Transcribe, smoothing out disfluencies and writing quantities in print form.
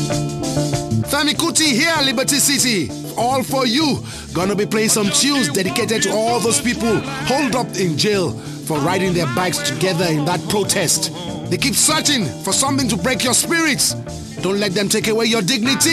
Femi Kuti here, Liberty City. All for you. Gonna be playing some tunes dedicated to all those people holed up in jail for riding their bikes together in that protest. They keep searching for something to break your spirits. Don't let them take away your dignity.